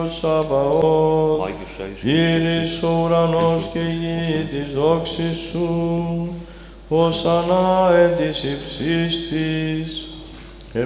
Κύριος Σαβαώθ, Κύριος ο ουρανός και η γη της δόξης σου, ως ανά εν της υψίστης,